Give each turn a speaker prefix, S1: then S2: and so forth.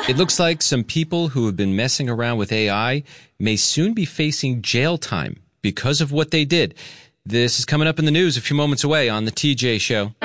S1: It looks like some people who have been messing around with AI may soon be facing jail time because of what they did. This is coming up in the news a few moments away on The TJ Show.